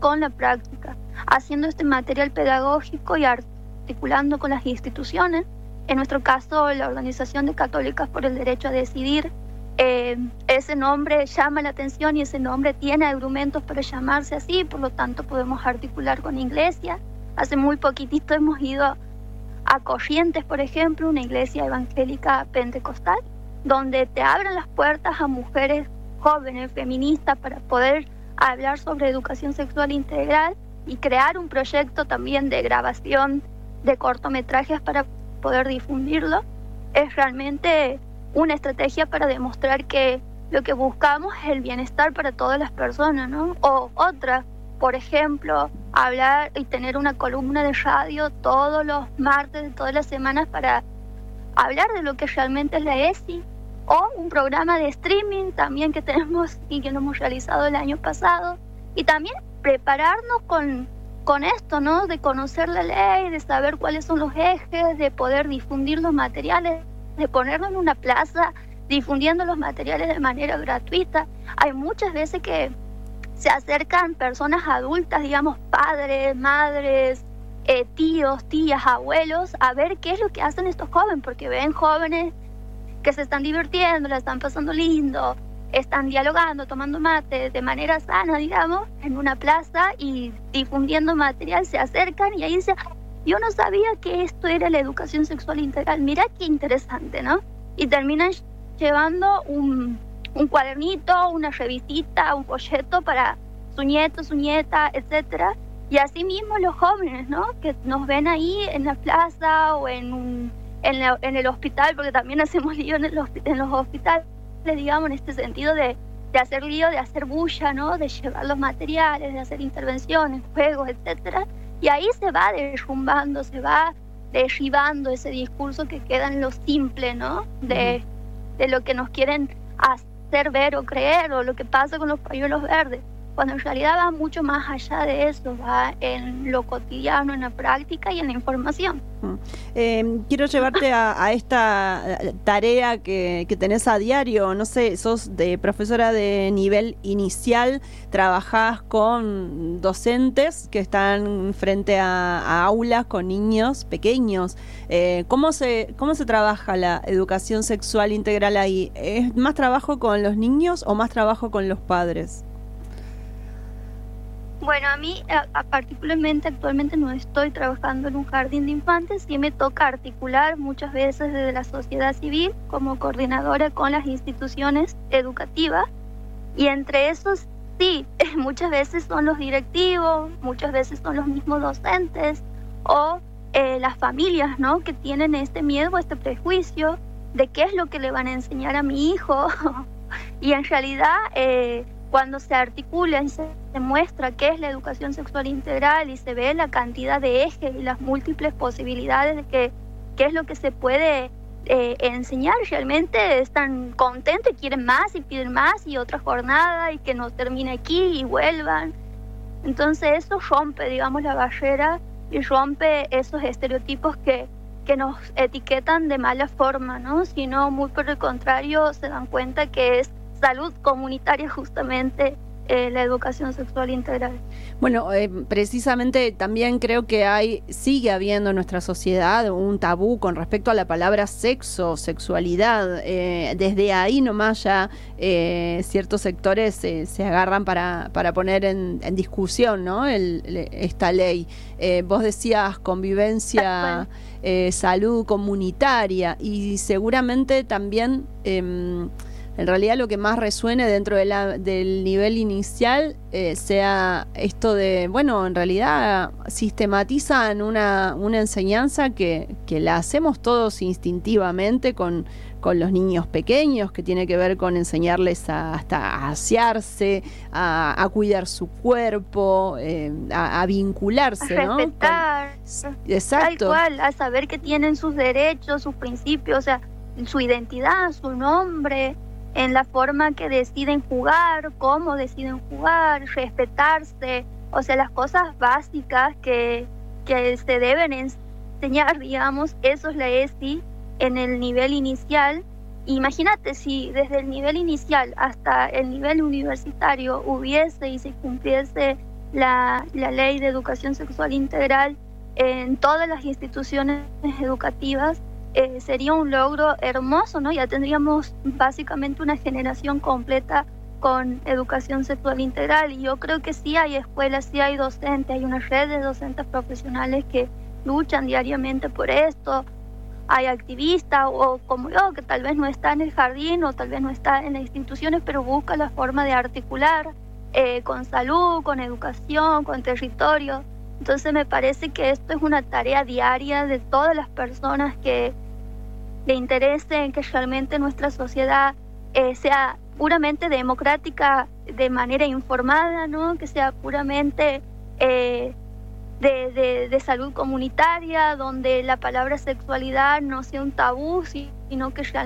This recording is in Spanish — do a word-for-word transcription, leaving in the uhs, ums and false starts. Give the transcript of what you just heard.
con la práctica, haciendo este material pedagógico y articulando con las instituciones. En nuestro caso, la Organización de Católicas por el Derecho a Decidir. Eh, ese nombre llama la atención y ese nombre tiene argumentos para llamarse así, por lo tanto podemos articular con iglesia. Hace muy poquitito hemos ido a, a Corrientes, por ejemplo, una iglesia evangélica pentecostal, donde te abren las puertas a mujeres jóvenes, feministas, para poder hablar sobre educación sexual integral y crear un proyecto también de grabación de cortometrajes para poder difundirlo. Es realmente una estrategia para demostrar que lo que buscamos es el bienestar para todas las personas, ¿no? O otra, por ejemplo, hablar y tener una columna de radio todos los martes de todas las semanas para hablar de lo que realmente es la E S I, o un programa de streaming también que tenemos y que lo hemos realizado el año pasado, y también prepararnos con, con esto, ¿no? De conocer la ley, de saber cuáles son los ejes, de poder difundir los materiales, de ponernos en una plaza difundiendo los materiales de manera gratuita. Hay muchas veces que se acercan personas adultas, digamos padres, madres, eh, tíos, tías, abuelos, a ver qué es lo que hacen estos jóvenes, porque ven jóvenes que se están divirtiendo, la están pasando lindo, están dialogando, tomando mate de manera sana, digamos, en una plaza y difundiendo material, se acercan y ahí dicen, yo no sabía que esto era la educación sexual integral, mira qué interesante, ¿no? Y terminan llevando un, un cuadernito, una revisita, un folleto para su nieto, su nieta, etcétera. Y así mismo los jóvenes, ¿no? Que nos ven ahí en la plaza o en, un, en, la, en el hospital, porque también hacemos lío en, el, en los hospitales, digamos, en este sentido de, de hacer lío, de hacer bulla, ¿no? De llevar los materiales, de hacer intervenciones, juegos, etcétera. Y ahí se va derrumbando, se va derribando ese discurso que queda en lo simple, ¿no? De, de lo que nos quieren hacer ver o creer, o lo que pasa con los pañuelos verdes. Cuando en realidad va mucho más allá de eso, va en lo cotidiano, en la práctica y en la información. Eh, quiero llevarte a, a esta tarea que, que tenés a diario. No sé, sos de profesora de nivel inicial, trabajás con docentes que están frente a, a aulas con niños pequeños. Eh, ¿cómo se, cómo se trabaja la educación sexual integral ahí? ¿Es más trabajo con los niños o más trabajo con los padres? Bueno, a mí a, a particularmente actualmente no estoy trabajando en un jardín de infantes, sí me toca articular muchas veces desde la sociedad civil como coordinadora con las instituciones educativas, y entre esos sí, muchas veces son los directivos, muchas veces son los mismos docentes o eh, las familias, ¿no? Que tienen este miedo, este prejuicio de qué es lo que le van a enseñar a mi hijo y en realidad eh, cuando se articula y se muestra qué es la educación sexual integral y se ve la cantidad de ejes y las múltiples posibilidades de que, qué es lo que se puede eh, enseñar, realmente están contentos y quieren más y piden más y otra jornada y que no termine aquí y vuelvan. Entonces eso rompe, digamos, la barrera y rompe esos estereotipos que, que nos etiquetan de mala forma, ¿no? Sino muy por el contrario se dan cuenta que es salud comunitaria justamente eh, la educación sexual integral. Bueno, eh, precisamente también creo que hay, sigue habiendo en nuestra sociedad un tabú con respecto a la palabra sexo, sexualidad. Eh, desde ahí nomás ya eh, ciertos sectores eh, se agarran para, para poner en, en discusión, ¿no? El, el, esta ley. Eh, vos decías convivencia, eh, salud comunitaria y seguramente también... Eh, en realidad lo que más resuene dentro de la, del nivel inicial eh, sea esto de, bueno, en realidad sistematizan una, una enseñanza que, que la hacemos todos instintivamente con, con los niños pequeños, que tiene que ver con enseñarles a, hasta a asearse, a, a cuidar su cuerpo, eh, a, a vincularse, a ¿no? respetar, con, exacto. Tal cual, a saber que tienen sus derechos, sus principios, o sea, su identidad, su nombre, en la forma que deciden jugar, cómo deciden jugar, respetarse, o sea, las cosas básicas que, que se deben enseñar, digamos, eso es la E S I en el nivel inicial. Imagínate si desde el nivel inicial hasta el nivel universitario hubiese y se cumpliese la, la ley de educación sexual integral en todas las instituciones educativas, eh, sería un logro hermoso, ¿no? Ya tendríamos básicamente una generación completa con educación sexual integral, y yo creo que sí hay escuelas, sí hay docentes, hay una red de docentes profesionales que luchan diariamente por esto. Hay activistas o como yo, que tal vez no está en el jardín o tal vez no está en las instituciones, pero busca la forma de articular eh, con salud, con educación, con territorio. Entonces me parece que esto es una tarea diaria de todas las personas que le interese que realmente nuestra sociedad eh, sea puramente democrática de manera informada, ¿no? Que sea puramente eh, de, de, de salud comunitaria, donde la palabra sexualidad no sea un tabú, sino que realmente